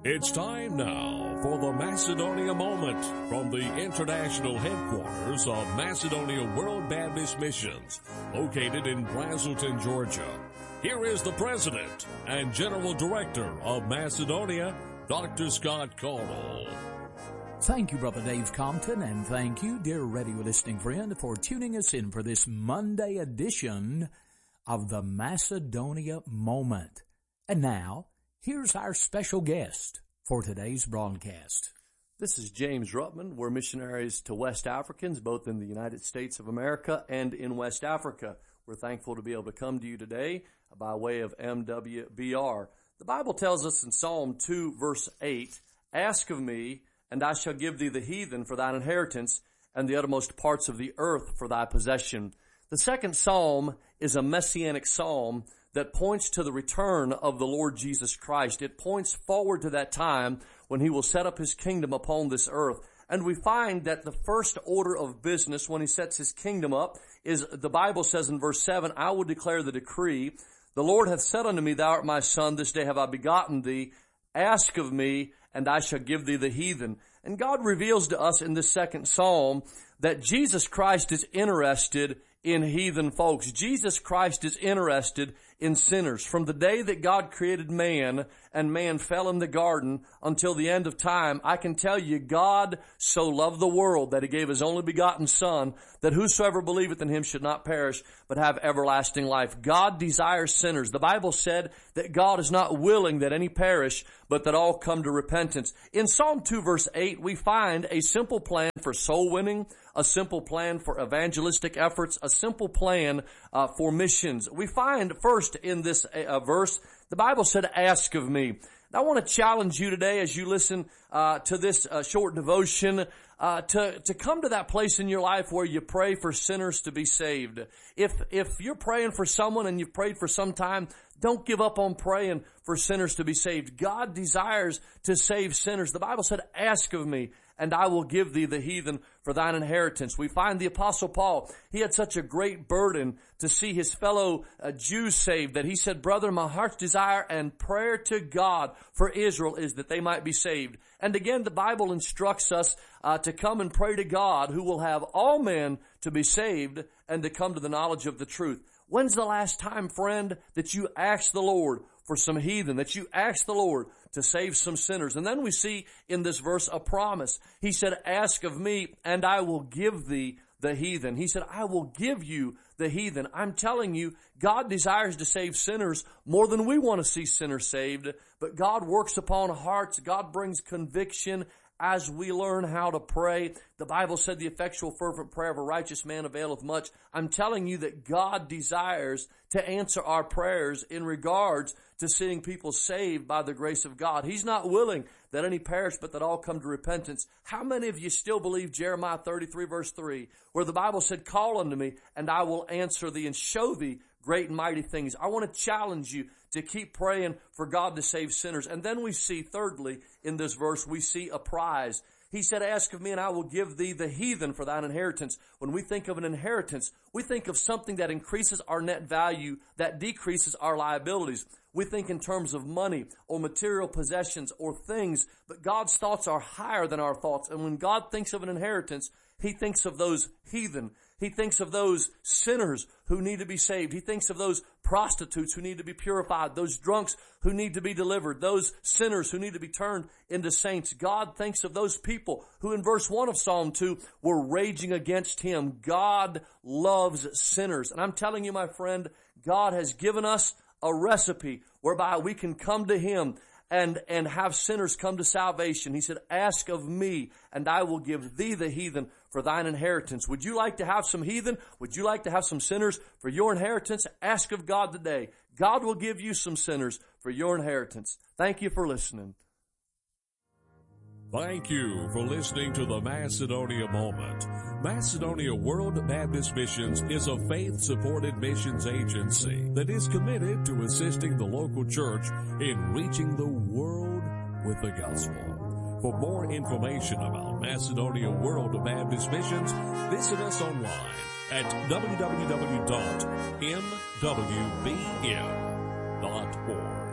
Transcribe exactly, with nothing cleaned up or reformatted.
It's time now for the Macedonia Moment from the international headquarters of Macedonia World Baptist Missions, located in Braselton, Georgia. Here is the President and General Director of Macedonia, Doctor Scott Caudill. Thank you, Brother Dave Compton, and thank you, dear radio listening friend, for tuning us in for this Monday edition of the Macedonia Moment. And now, here's our special guest for today's broadcast. This is James Rutman. We're missionaries to West Africans, both in the United States of America and in West Africa. We're thankful to be able to come to you today by way of M W B R. The Bible tells us in Psalm two, verse eight, "Ask of me, and I shall give thee the heathen for thine inheritance, and the uttermost parts of the earth for thy possession." The second psalm is a messianic psalm that points to the return of the Lord Jesus Christ. It points forward to that time when he will set up his kingdom upon this earth. And we find that the first order of business when he sets his kingdom up is, the Bible says in verse seven, "I will declare the decree. The Lord hath said unto me, Thou art my son, this day have I begotten thee. Ask of me, and I shall give thee the heathen." And God reveals to us in this second psalm that Jesus Christ is interested in heathen folks. Jesus Christ is interested in sinners. From the day that God created man and man fell in the garden until the end of time, I can tell you God so loved the world that he gave his only begotten Son, that whosoever believeth in him should not perish but have everlasting life. God desires sinners. The Bible said that God is not willing that any perish, but that all come to repentance. In Psalm two verse eight, we find a simple plan for soul winning, a simple plan for evangelistic efforts, a simple plan uh, for missions. We find first in this uh, verse, the Bible said, "Ask of me." Now, I want to challenge you today as you listen uh, to this uh, short devotion uh, to to come to that place in your life where you pray for sinners to be saved. If if you're praying for someone and you've prayed for some time, don't give up on praying for sinners to be saved. God desires to save sinners. The Bible said, "Ask of me, and I will give thee the heathen for thine inheritance." We find the Apostle Paul, he had such a great burden to see his fellow uh, Jews saved that he said, "Brother, my heart's desire and prayer to God for Israel is that they might be saved." And again, the Bible instructs us uh, to come and pray to God, who will have all men to be saved and to come to the knowledge of the truth. When's the last time, friend, that you asked the Lord for some heathen, that you asked the Lord to save some sinners? And then we see in this verse a promise. He said, "Ask of me, and I will give thee the heathen." He said, "I will give you the heathen." I'm telling you, God desires to save sinners more than we want to see sinners saved. But God works upon hearts. God brings conviction as we learn how to pray. The Bible said the effectual fervent prayer of a righteous man availeth much. I'm telling you that God desires to answer our prayers in regards to seeing people saved by the grace of God. He's not willing that any perish, but that all come to repentance. How many of you still believe Jeremiah thirty-three verse three, where the Bible said, "Call unto me, and I will answer thee and show thee great and mighty things"? I want to challenge you to keep praying for God to save sinners. And then we see, thirdly, in this verse, we see a prize. He said, "Ask of me, and I will give thee the heathen for thine inheritance." When we think of an inheritance, we think of something that increases our net value, that decreases our liabilities. We think in terms of money or material possessions or things, but God's thoughts are higher than our thoughts. And when God thinks of an inheritance, he thinks of those heathen. He thinks of those sinners who need to be saved. He thinks of those prostitutes who need to be purified, those drunks who need to be delivered, those sinners who need to be turned into saints. God thinks of those people who in verse one of Psalm two were raging against him. God loves sinners. And I'm telling you, my friend, God has given us a recipe whereby we can come to him and and have sinners come to salvation. He said, "Ask of me, and I will give thee the heathen for thine inheritance." Would you like to have some heathen? Would you like to have some sinners for your inheritance? Ask of God today. God will give you some sinners for your inheritance. Thank you for listening. Thank you for listening to the Macedonia Moment. Macedonia World Baptist Missions is a faith-supported missions agency that is committed to assisting the local church in reaching the world with the gospel. For more information about Macedonia World Baptist Missions, visit us online at w w w dot m w b m dot org.